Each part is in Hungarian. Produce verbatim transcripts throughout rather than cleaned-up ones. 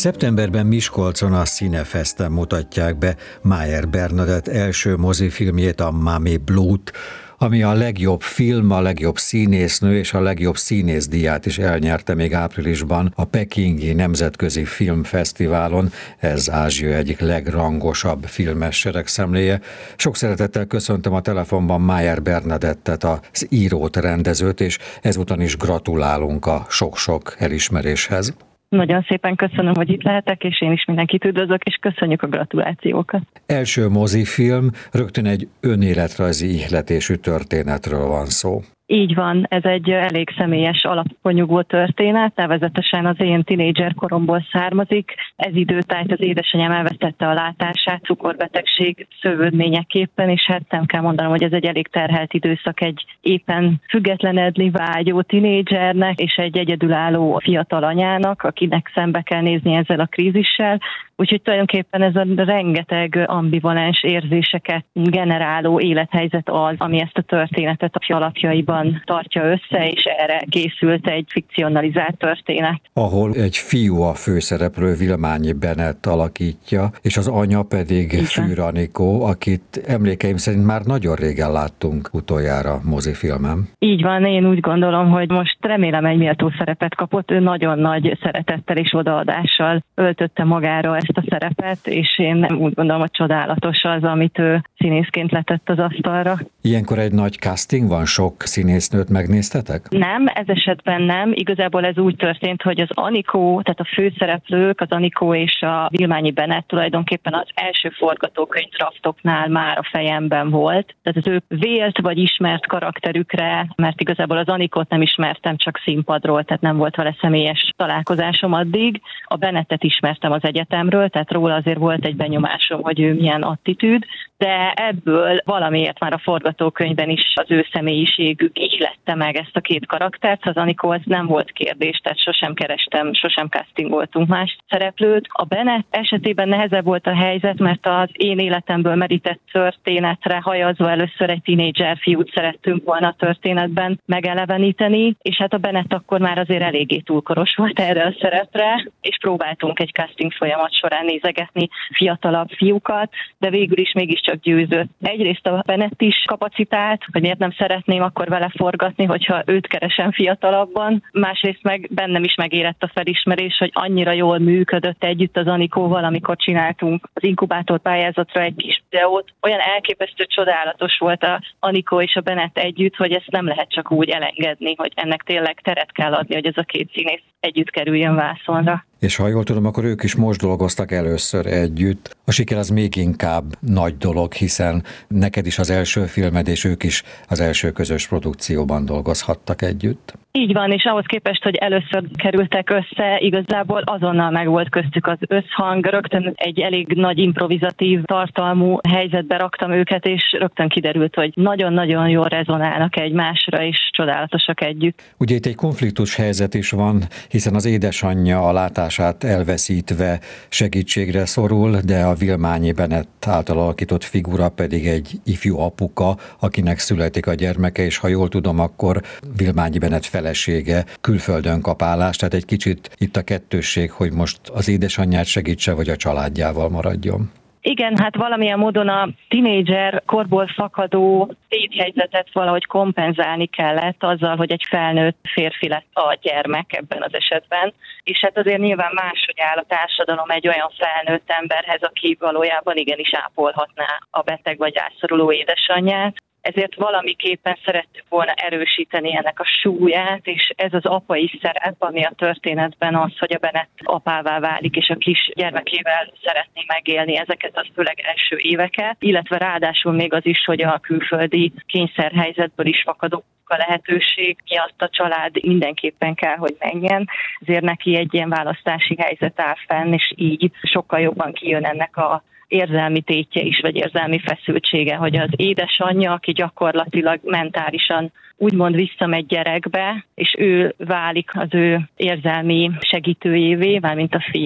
Szeptemberben Miskolcon a Színefeszten mutatják be Mayer Bernadett első mozifilmjét, a Mami Blue-t, ami a legjobb film, a legjobb színésznő és a legjobb színészdíját is elnyerte még áprilisban a Pekingi Nemzetközi Filmfesztiválon. Ez Ázsia egyik legrangosabb filmes seregszemléje. Sok szeretettel köszöntöm a telefonban Mayer Bernadettet, az írót, rendezőt, és ezúton is gratulálunk a sok-sok elismeréshez. Nagyon szépen köszönöm, hogy itt lehetek, és én is mindenkit üdvözlök, és köszönjük a gratulációkat. Első mozifilm, rögtön egy önéletrajzi ihletésű történetről van szó. Így van, ez egy elég személyes alapon nyugvó történet, nevezetesen az én tinédzser koromból származik. Ez időtájt az édesanyám elvesztette a látását cukorbetegség szövődményeképpen, és hát nem kell mondanom, hogy ez egy elég terhelt időszak egy éppen függetlenedni vágyó tinédzsernek, és egy egyedülálló fiatal anyának, akinek szembe kell nézni ezzel a krízissel. Úgyhogy tulajdonképpen ez a rengeteg ambivalens érzéseket generáló élethelyzet az, ami ezt a történetet a alapjaiban tartja össze, és erre készült egy fikcionalizált történet. Ahol egy fiú a főszereplő, Vilmányi Bennett alakítja, és az anya pedig Fűr Anikó, akit emlékeim szerint már nagyon régen láttunk utoljára mozifilmen. Így van, én úgy gondolom, hogy most remélem egy méltó szerepet kapott, ő nagyon nagy szeretettel és odaadással öltötte magára ezt a szerepet, és én úgy gondolom, hogy csodálatos az, amit ő színészként letett az asztalra. Ilyenkor egy nagy casting van, sok színésznőt megnéztetek? Nem, ez esetben nem. Igazából ez úgy történt, hogy az Anikó, tehát a főszereplők, az Anikó és a Vilmányi Bennett tulajdonképpen az első forgatókönyv draftoknál már a fejemben volt. Tehát az ő vélt vagy ismert karakterükre, mert igazából az Anikót nem ismertem csak színpadról, tehát nem volt vele személyes találkozásom addig. A Bennettet ismertem az egyetemről, tehát róla azért volt egy benyomásom, hogy ő milyen attitűd, de ebből valamiért már a forgatókönyvben is az ő személyiségük ihlette meg ezt a két karaktert. Az Anikó az nem volt kérdés, tehát sosem kerestem, sosem castingoltunk más szereplőt. A Bennett esetében nehezebb volt a helyzet, mert az én életemből merített történetre hajazva először egy tínédzser fiút szerettünk volna a történetben megeleveníteni, és hát a Bennett akkor már azért eléggé túlkoros volt erre a szerepre, és próbáltunk egy casting folyamat során nézegetni fiatalabb fiúkat, de végül is mégiscsak győzött. Egyrészt a Bennett is kapacitált, hogy miért nem szeretném akkor vele forgatni, hogyha őt keresem fiatalabban. Másrészt meg bennem is megérett a felismerés, hogy annyira jól működött együtt az Anikóval, amikor csináltunk az inkubátor pályázatra egy kis videót. Olyan elképesztő csodálatos volt a Anikó és a Bennett együtt, hogy ezt nem lehet csak úgy elengedni, hogy ennek tényleg teret kell adni, hogy ez a két színész együtt kerüljön vászonra. És ha jól tudom, akkor ők is most dolgoztak először együtt. A siker az még inkább nagy dolog, hiszen neked is az első filmed, és ők is az első közös produkcióban dolgozhattak együtt. Így van, és ahhoz képest, hogy először kerültek össze, igazából azonnal meg volt köztük az összhang, rögtön egy elég nagy improvizatív tartalmú helyzetbe raktam őket, és rögtön kiderült, hogy nagyon-nagyon jól rezonálnak egymásra, és csodálatosak együtt. Ugye itt egy konfliktus helyzet is van, hiszen az édesanyja a látását elveszítve segítségre szorul, de a Vilmányi Bennett által alakított figura pedig egy ifjú apuka, akinek születik a gyermeke, és ha jól tudom, akkor Vilmányi Bennett felesége külföldön kap állást, tehát egy kicsit itt a kettősség, hogy most az édesanyját segítse, vagy a családjával maradjon. Igen, hát valamilyen módon a tinédzser korból fakadó téthelyzetet valahogy kompenzálni kellett azzal, hogy egy felnőtt férfi lett a gyermek ebben az esetben. És hát azért nyilván máshogy áll a társadalom egy olyan felnőtt emberhez, aki valójában igenis ápolhatná a beteg vagy rászoruló édesanyját. Ezért valamiképpen szerettük volna erősíteni ennek a súlyát, és ez az apai szerep, ami a történetben az, hogy a Bennett apává válik, és a kis gyermekével szeretné megélni ezeket az főleg első éveket, illetve ráadásul még az is, hogy a külföldi kényszerhelyzetből is fakadó a lehetőség miatt a család mindenképpen kell, hogy menjen. Ezért neki egy ilyen választási helyzet áll fenn, és így sokkal jobban kijön ennek a érzelmi tétje is, vagy érzelmi feszültsége, hogy az édesanyja, aki gyakorlatilag mentálisan úgymond visszamegy gyerekbe, és ő válik az ő érzelmi segítőjévé, mármint a fia,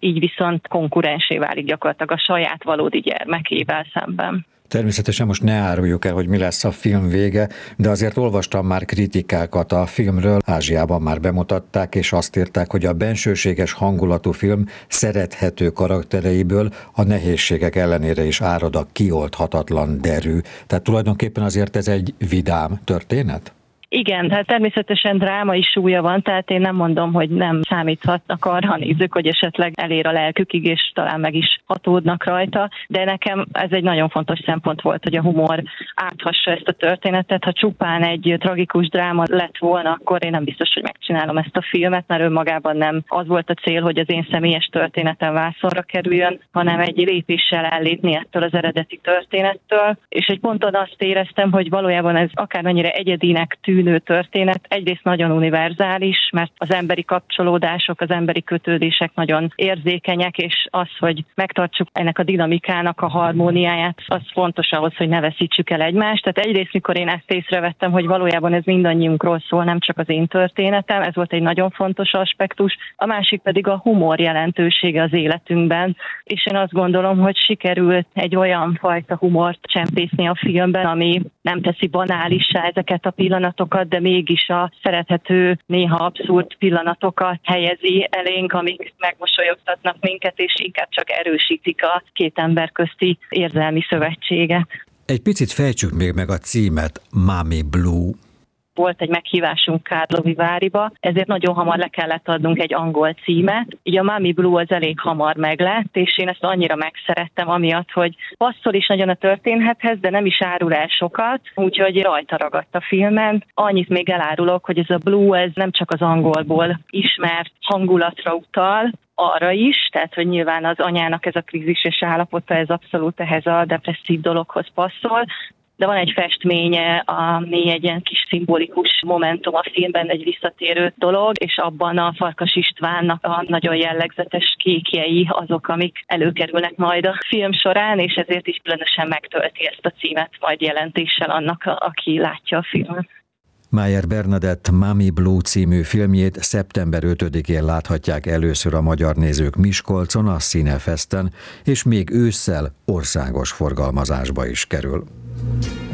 így viszont konkurensé válik gyakorlatilag a saját valódi gyermekével szemben. Természetesen most ne áruljuk el, hogy mi lesz a film vége, de azért olvastam már kritikákat a filmről, Ázsiában már bemutatták, és azt írták, hogy a bensőséges hangulatú film szerethető karaktereiből a nehézségek ellenére is árad a kioldhatatlan derű. Tehát tulajdonképpen azért ez egy vidám történet? Igen, tehát természetesen drámai súlya van, tehát én nem mondom, hogy nem számíthatnak arra a nézők, hogy esetleg elér a lelkükig, és talán meg is hatódnak rajta, de nekem ez egy nagyon fontos szempont volt, hogy a humor áthassa ezt a történetet. Ha csupán egy tragikus dráma lett volna, akkor én nem biztos, hogy megcsinálom ezt a filmet, mert önmagában nem az volt a cél, hogy az én személyes történetem vászonra kerüljön, hanem egy lépéssel ellépni ettől az eredeti történettől, és egy ponton azt éreztem, hogy valójában ez akármennyire egyedinek tűn történet egyrészt nagyon univerzális, mert az emberi kapcsolódások, az emberi kötődések nagyon érzékenyek, és az, hogy megtartsuk ennek a dinamikának a harmóniáját, az fontos ahhoz, hogy ne veszítsük el egymást. Tehát egyrészt, mikor én ezt észrevettem, hogy valójában ez mindannyiunkról szól, nem csak az én történetem, ez volt egy nagyon fontos aspektus, a másik pedig a humor jelentősége az életünkben, és én azt gondolom, hogy sikerült egy olyan fajta humort csempészni a filmben, ami nem teszi banálissá ezeket a pillanatokat, de mégis a szerethető, néha abszurd pillanatokat helyezi elénk, amik megmosolyogtatnak minket, és inkább csak erősítik a két ember közti érzelmi szövetséget. Egy picit fejtsük még meg a címet, Mommy Blue. Volt egy meghívásunk Karlovy Varyba, ezért nagyon hamar le kellett adnunk egy angol címet. Így a Mommy Blue az elég hamar meglett, és én ezt annyira megszerettem, amiatt, hogy passzol is nagyon a történethez, de nem is árul el sokat, úgyhogy rajta ragadt a filmen. Annyit még elárulok, hogy ez a Blue, ez nem csak az angolból ismert hangulatra utal, arra is, tehát hogy nyilván az anyának ez a krízises állapota, ez abszolút ehhez a depresszív dologhoz passzol, de van egy festménye, ami egy ilyen kis szimbolikus momentum a filmben, egy visszatérő dolog, és abban a Farkas Istvánnak a nagyon jellegzetes kékjei azok, amik előkerülnek majd a film során, és ezért is különösen megtölti ezt a címet majd jelentéssel annak, aki látja a filmet. Mayer Bernadett Mommy Blue című filmjét szeptember ötödikén láthatják először a magyar nézők Miskolcon, a Színefesten, és még ősszel országos forgalmazásba is kerül.